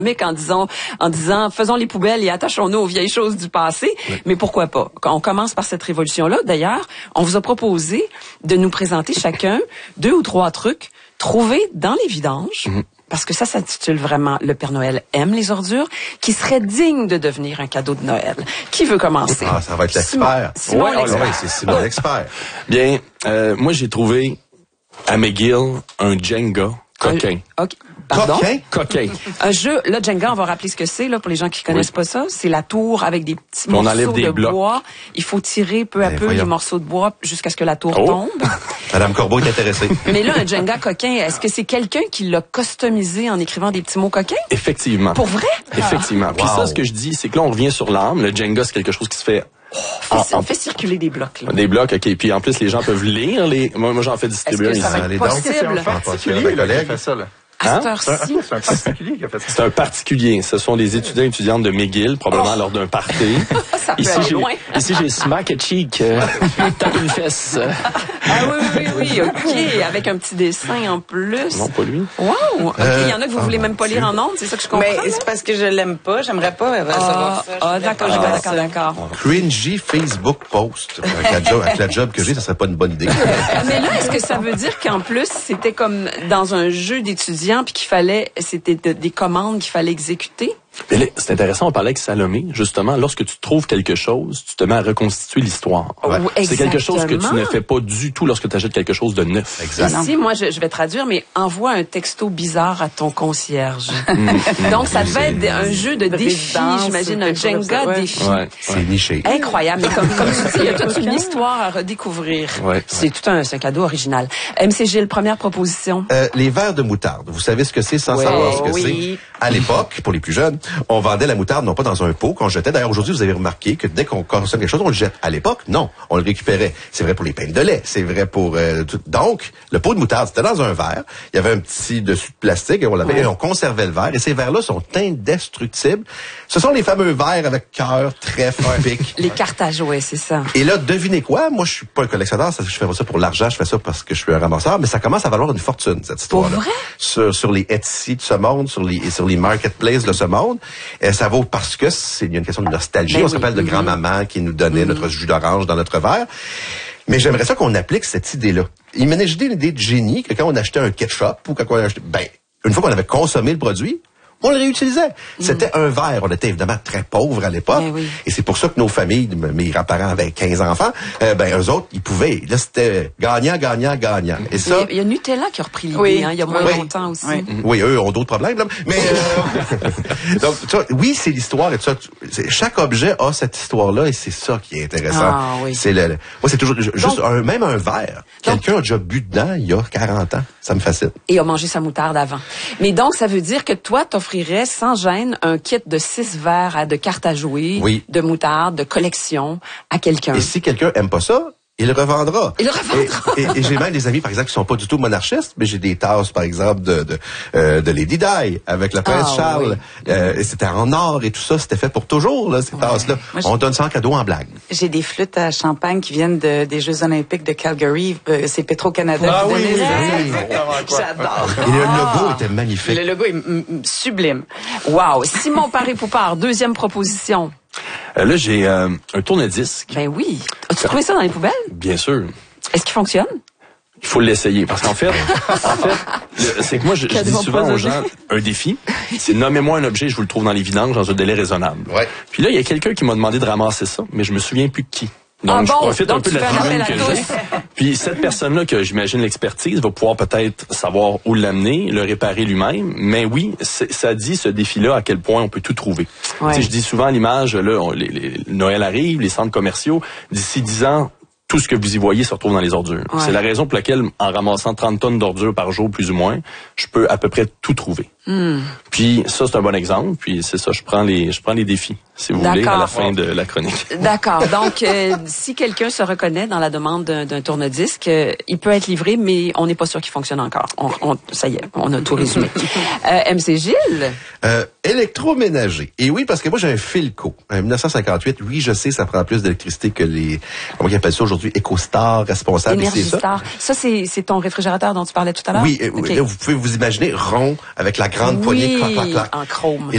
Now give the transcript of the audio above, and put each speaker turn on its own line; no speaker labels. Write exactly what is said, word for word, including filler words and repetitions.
en disant, en disant, faisons les poubelles et attachons-nous aux vieilles choses du passé. Oui. Mais pourquoi pas? Quand on commence par cette révolution-là, d'ailleurs, on vous a proposé de nous présenter chacun deux ou trois trucs trouvés dans les vidanges. Mm-hmm. Parce que ça s'intitule vraiment « Le Père Noël aime les ordures », qui serait digne de devenir un cadeau de Noël. Qui veut commencer?
Ah, ça va être l'expert.
Simon,
ouais,
l'expert.
Oui, c'est Simon l'expert.
Bien, euh, moi, j'ai trouvé à McGill un Jenga coquin.
Un, okay. Pardon?
Coquin?
Coquin.
Un jeu, là, Jenga, on va rappeler ce que c'est, là, pour les gens qui connaissent oui. pas ça. C'est la tour avec des petits
on
morceaux
des
de
blocs.
bois. Il faut tirer peu à
Mais
peu
voyons.
les morceaux de bois jusqu'à ce que la tour
oh.
tombe.
Madame Corbeau est intéressée.
Mais là, un Jenga coquin, est-ce que c'est quelqu'un qui l'a customisé en écrivant des petits mots coquins?
Effectivement.
Pour vrai?
Effectivement.
Wow.
Puis ça, ce que je dis, c'est que là, on revient sur l'âme. Le Jenga, c'est quelque chose qui se fait...
Oh, fait, en, en, fait circuler des blocs. Là.
Des blocs, OK. Puis en plus, les gens peuvent lire. Les... Moi, moi j'en fais distribuer.
Est-ce que ça va être possible?
C'est un particulier là, qui fait ça, là.
À cette heure-ci.
C'est un particulier qui a fait ça.
C'est un particulier. Ce sont des étudiants et étudiantes de McGill, probablement oh. lors d'un party.
Ça peut
ici,
aller
j'ai,
loin.
Ici, j'ai smack a cheek. Euh, tape une fesse.
Ah oui, oui, oui, OK. Avec un petit dessin en plus.
Non, pas lui.
Wow. OK, il euh, y en a que vous oh voulez même pas lire en ondes, c'est ça que je comprends.
Mais c'est parce que je l'aime pas. J'aimerais pas euh, savoir ça.
Ah, d'accord, ah, d'accord, d'accord.
Cringy Facebook post. Avec la job, avec la job que j'ai, ça serait pas une bonne idée.
Mais là, est-ce que ça veut dire qu'en plus, c'était comme dans un jeu d'étudiants puis qu'il fallait c'était de, des commandes qu'il fallait exécuter?
Mais là, c'est intéressant, on parlait avec Salomé, justement, lorsque tu trouves quelque chose, tu te mets à reconstituer l'histoire.
Ouais.
C'est quelque chose que tu ne fais pas du tout lorsque tu achètes quelque chose de neuf.
Exactement.
Ici, moi, je, je vais traduire, mais envoie un texto bizarre à ton concierge. Donc, ça devait être un jeu de défi, j'imagine, un Jenga
ouais.
défi.
Ouais,
c'est
ouais.
niché.
Incroyable. Mais comme, comme tu dis, il y a toute une histoire à redécouvrir.
Ouais,
c'est ouais. tout un, c'est un cadeau original. M C Gilles, première proposition.
Euh, les verres de moutarde. Vous savez ce que c'est sans
ouais,
savoir ce que
oui.
c'est? À l'époque, pour les plus jeunes, on vendait la moutarde non pas dans un pot qu'on jetait. D'ailleurs, aujourd'hui, vous avez remarqué que dès qu'on consomme quelque chose, on le jette. À l'époque, non, on le récupérait. C'est vrai pour les pains de lait, c'est vrai pour euh, tout. Donc, le pot de moutarde, c'était dans un verre. Il y avait un petit dessus de plastique et on l'avait, ouais. et on conservait le verre. Et ces verres-là sont indestructibles. Ce sont les fameux verres avec cœur, trèfle, pic.
Les cartes à jouer, c'est ça.
Et là, devinez quoi? Moi, je suis pas un collectionneur. Je fais pas ça pour l'argent. Je fais ça parce que je suis un ramasseur. Mais ça commence à valoir une fortune, cette histoire-là.
Pour vrai?
Sur, sur les Etsy de ce monde, sur les, sur les marketplaces de ce monde. Et ça vaut parce que c'est il y a une question de nostalgie. Ben on oui, s'appelle de mm-hmm. grand-maman qui nous donnait mm-hmm. notre jus d'orange dans notre verre. Mais j'aimerais ça qu'on applique cette idée-là. Il m'a j'ai une idée de génie que quand on achetait un ketchup ou quand on achetait, ben, une fois qu'on avait consommé le produit, on le réutilisait. Mm. C'était un verre. On était évidemment très pauvres à l'époque.
Oui. Et
c'est pour ça que nos familles, mes grands-parents avaient quinze enfants, euh, ben eux autres, ils pouvaient. Là, c'était gagnant, gagnant, gagnant. Et ça,
il y a, y a Nutella qui a repris l'idée,
oui.
hein, il y a moins
oui.
longtemps aussi.
Oui. oui, eux ont d'autres problèmes. Là. Mais euh, donc, tu vois, oui, c'est l'histoire. Et tout ça, c'est, chaque objet a cette histoire-là et c'est ça qui est intéressant.
Ah, oui.
C'est le, le moi, c'est toujours juste
donc,
un, même un verre.
Donc,
quelqu'un a déjà bu dedans il y a quarante ans. Ça me fascine.
Et a mangé sa moutarde avant. Mais donc, ça veut dire que toi, t'offrirais sans gêne un kit de six verres de cartes à jouer, oui. de moutarde, de collection à quelqu'un.
Et si quelqu'un aime pas ça, il le revendra.
Il le revendra.
Et, et, et j'ai même des amis, par exemple, qui sont pas du tout monarchistes, mais j'ai des tasses, par exemple, de de, euh, de Lady Di avec le prince ah, Charles. Oui. Euh, et c'était en or et tout ça, c'était fait pour toujours, là, ces ouais. tasses-là. Moi, on donne ça en cadeau en blague.
J'ai des flûtes à champagne qui viennent de, des Jeux olympiques de Calgary. Euh, c'est Petro-Canada.
Ah oui, oui, oui.
J'adore.
Et le logo était magnifique.
Le logo est m- m- sublime.
Wow. Simon Paré-Poupard, deuxième proposition.
Euh, là, j'ai euh, un tourne-disque.
Ben oui. As-tu trouvé ça dans les poubelles?
Bien sûr.
Est-ce qu'il fonctionne?
Il faut l'essayer. Parce qu'en fait, en fait, le, c'est que moi, je, je dis souvent aux gens, un défi, c'est nommez-moi un objet, je vous le trouve dans les vidanges dans un délai raisonnable.
Ouais.
Puis là, il y a quelqu'un qui m'a demandé de ramasser ça, mais je me souviens plus de qui. Donc,
ah bon?
je profite
Donc,
un peu de la tribune que j'ai. Puis cette personne-là, que j'imagine l'expertise, va pouvoir peut-être savoir où l'amener, le réparer lui-même. Mais oui, ça dit, ce défi-là, à quel point on peut tout trouver. Ouais. Tu sais, je dis souvent à l'image, là, on, les, les, Noël arrive, les centres commerciaux, d'ici dix ans, tout ce que vous y voyez se retrouve dans les ordures. Ouais. C'est la raison pour laquelle, en ramassant trente tonnes d'ordures par jour, plus ou moins, je peux à peu près tout trouver. Mm. Puis ça, c'est un bon exemple. Puis c'est ça, je prends les, je prends les défis, si vous voulez, à la fin de la chronique.
D'accord. Donc, euh, si quelqu'un se reconnaît dans la demande d'un, d'un tourne-disque, euh, il peut être livré, mais on n'est pas sûr qu'il fonctionne encore. On, on, ça y est, on a tout résumé. euh, M C Gilles?
Euh, électroménager. Et oui, parce que moi, j'ai un Philco. En dix-neuf cent cinquante-huit, oui, je sais, ça prend plus d'électricité que les, comment ils appellent ça aujourd'hui, EcoStar, responsable.
Énergie Star. Ça, c'est, c'est ton réfrigérateur dont tu parlais tout à l'heure?
Oui,
okay.
là, vous pouvez vous imaginer rond, avec la grande
oui,
poignée, clac, clac, clac.
En chrome.
Et